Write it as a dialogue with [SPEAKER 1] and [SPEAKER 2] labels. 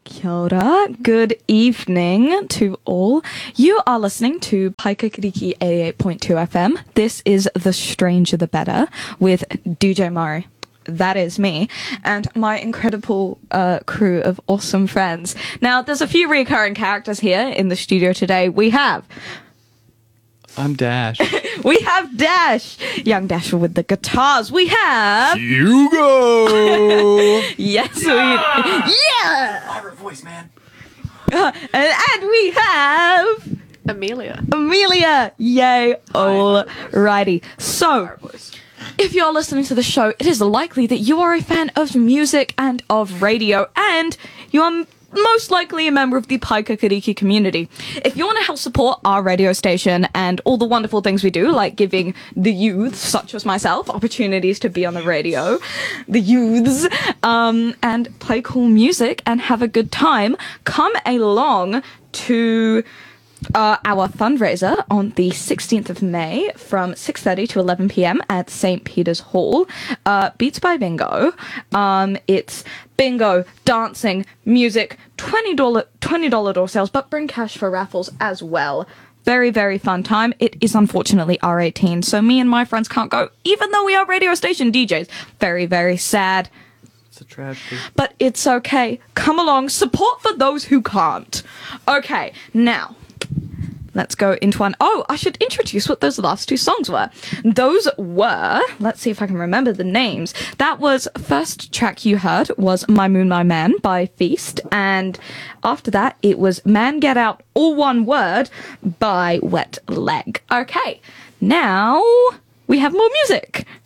[SPEAKER 1] Kia ora. Good evening to all. You are listening to Paikakiriki 88.2 FM. This is The Stranger the Better with DJ Murray. That is me and my incredible crew of awesome friends. Now, there's a few recurring characters here in the studio today. We have...
[SPEAKER 2] I'm Dash.
[SPEAKER 1] We have Dash, young Dasher with the guitars. We have
[SPEAKER 2] Hugo.
[SPEAKER 1] yes, yeah.
[SPEAKER 3] Pirate voice, man.
[SPEAKER 1] And we have
[SPEAKER 4] Amelia.
[SPEAKER 1] Yay! Alrighty. So, if you're listening to the show, it is likely that you are a fan of music and of radio, and you are most likely a member of the Paikakiriki community. If you want to help support our radio station and all the wonderful things we do, like giving the youths, such as myself, opportunities to be on the radio, the youths, and play cool music and have a good time, come along to our fundraiser on the 16th of May from 6:30 to 11 p.m. at St. Peter's Hall. Beats by Bingo. It's bingo, dancing, music, $20 door sales, but bring cash for raffles as well. Very, very fun time. It is unfortunately R18, so me and my friends can't go, even though we are radio station DJs. Very, very sad.
[SPEAKER 2] It's a tragedy.
[SPEAKER 1] But it's okay. Come along. Support for those who can't. Okay, now... let's go into one. Oh, I should introduce what those last two songs were. Those were, let's see if I can remember the names. That was, first track you heard was My Moon, My Man by Feast. And after that, it was Man Get Out, all one word by Wet Leg. Okay, now we have more music.